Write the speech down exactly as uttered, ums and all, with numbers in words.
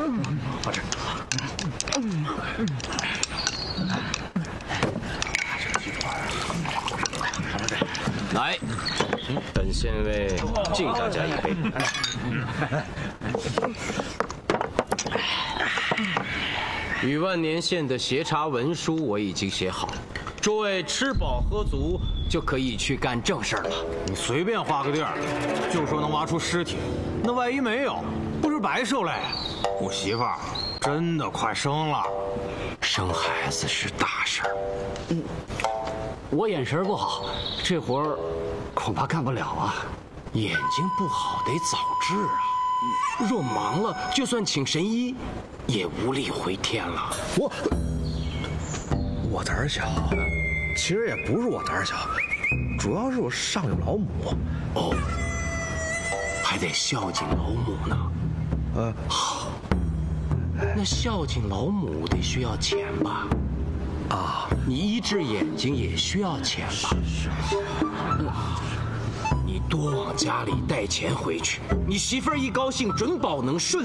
好吃。嗯嗯。这个鸡腿儿，尝尝这。 来，本县尉敬大家一杯。与万年县的协查文书我已经写好，诸位吃饱喝足就可以去干正事了。 你随便画个地儿，就说能挖出尸体，那万一没有，不是白受累？我媳妇儿真的快生了， 生孩子是大事儿。 嗯，我眼神不好，这活儿恐怕干不了啊。 眼睛不好得早治啊，若忙了，就算请神医，也无力回天了。 我我胆儿小，其实也不是我胆儿小，主要是我上有老母。 哦，还得孝敬老母呢。 呃， 好，那孝敬老母得需要钱吧？ 啊， 你医治眼睛也需要钱吧？ 是是。 嗯，你多往家里带钱回去，你媳妇儿一高兴，准保能顺